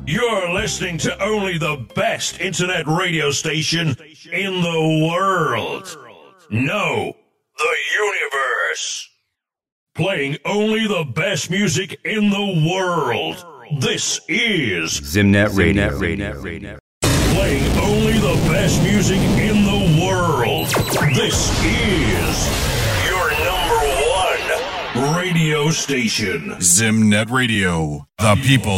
You're listening to only the best internet radio station in the world. No, the universe. Playing only the best music in the world. This is Zimnet Radio. Playing only the best music in the world. This is your number one radio station. Zimnet Radio. The people's